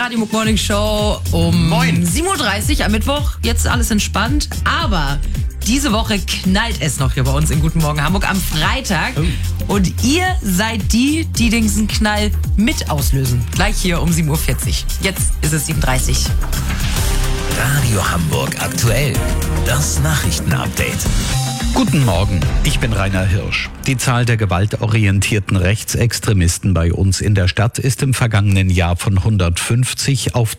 Radio Morning Show um 7.30 Uhr am Mittwoch. Jetzt alles entspannt, aber diese Woche knallt es noch hier bei uns in Guten Morgen Hamburg am Freitag. Und ihr seid die diesen Knall mit auslösen. Gleich hier um 7.40 Uhr. Jetzt ist es 7.30 Uhr. Radio Hamburg aktuell. Das Nachrichtenupdate. Guten Morgen, ich bin Rainer Hirsch. Die Zahl der gewaltorientierten Rechtsextremisten bei uns in der Stadt ist im vergangenen Jahr von 150 auf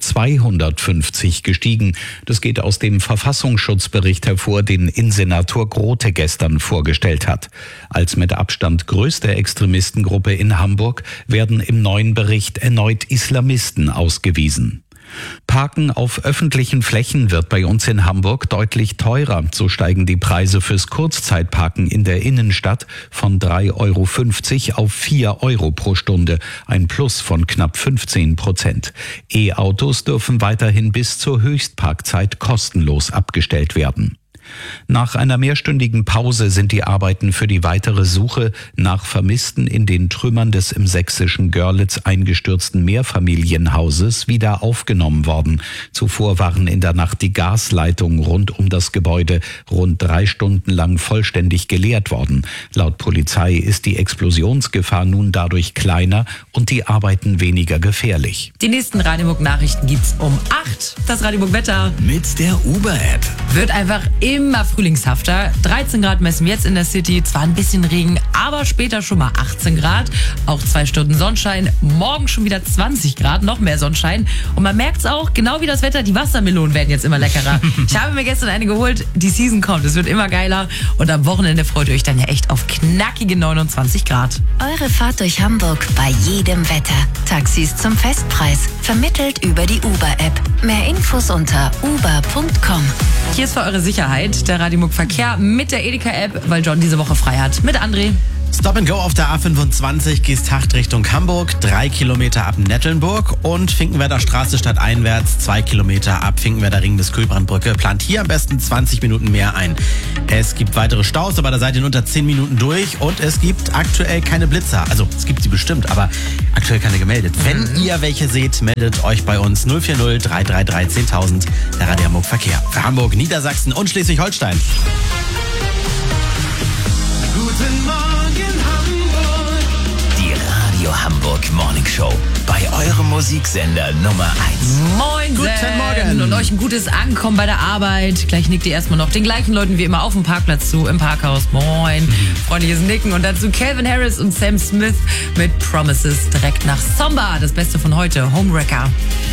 250 gestiegen. Das geht aus dem Verfassungsschutzbericht hervor, den Innensenator Grote gestern vorgestellt hat. Als mit Abstand größte Extremistengruppe in Hamburg werden im neuen Bericht erneut Islamisten ausgewiesen. Parken auf öffentlichen Flächen wird bei uns in Hamburg deutlich teurer. So steigen die Preise fürs Kurzzeitparken in der Innenstadt von 3,50 € auf 4 € pro Stunde. Ein Plus von knapp 15%. E-Autos dürfen weiterhin bis zur Höchstparkzeit kostenlos abgestellt werden. Nach einer mehrstündigen Pause sind die Arbeiten für die weitere Suche nach Vermissten in den Trümmern des im sächsischen Görlitz eingestürzten Mehrfamilienhauses wieder aufgenommen worden. Zuvor waren in der Nacht die Gasleitungen rund um das Gebäude rund 3 Stunden lang vollständig geleert worden. Laut Polizei ist die Explosionsgefahr nun dadurch kleiner und die Arbeiten weniger gefährlich. Die nächsten Radioburg-Nachrichten gibt's um 8. Das Radioburg-Wetter Mit der Uber-App. wird einfach immer frühlingshafter. 13 Grad messen wir jetzt in der City. Zwar ein bisschen Regen, aber später schon mal 18 Grad. Auch 2 Stunden Sonnenschein. Morgen schon wieder 20 Grad, noch mehr Sonnenschein. Und man merkt es auch, genau wie das Wetter, die Wassermelonen werden jetzt immer leckerer. Ich habe mir gestern eine geholt. Die Season kommt, es wird immer geiler. Und am Wochenende freut ihr euch dann ja echt auf knackige 29 Grad. Eure Fahrt durch Hamburg bei jedem Wetter. Taxis zum Festpreis. Vermittelt über die Uber-App. Mehr Infos unter uber.com. Hier ist für eure Sicherheit der Radiomuck Verkehr mit der Edeka-App, weil John diese Woche frei hat. Mit André. Stop and Go auf der A25 Geesthacht Richtung Hamburg, 3 Kilometer ab Nettelnburg und Finkenwerder Straße stadteinwärts, 2 Kilometer ab Finkenwerder Ring bis Kühlbrandbrücke. Plant hier am besten 20 Minuten mehr ein. Es gibt weitere Staus, aber da seid ihr in unter 10 Minuten durch und es gibt aktuell keine Blitzer. Also es gibt sie bestimmt, aber aktuell keine gemeldet. Wenn ihr welche seht, meldet euch bei uns 040 333 10.000, der Radio Hamburg Verkehr. Für Hamburg, Niedersachsen und Schleswig-Holstein. Guten Morgen Hamburg. Die Radio Hamburg Morning Show. Bei eurem Musiksender Nummer 1. Moin, Guten Morgen. Und euch ein gutes Ankommen bei der Arbeit. Gleich nickt ihr erstmal noch den gleichen Leuten wie immer auf dem Parkplatz zu, im Parkhaus. Moin. Freundliches Nicken. Und dazu Calvin Harris und Sam Smith mit Promises direkt nach Samba. Das Beste von heute, Homewrecker.